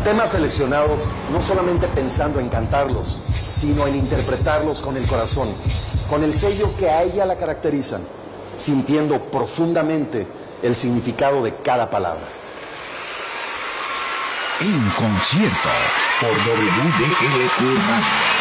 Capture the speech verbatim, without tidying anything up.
Temas seleccionados no solamente pensando en cantarlos, sino en interpretarlos con el corazón, con el sello que a ella la caracterizan, sintiendo profundamente el significado de cada palabra. En concierto por W D L Q Radio.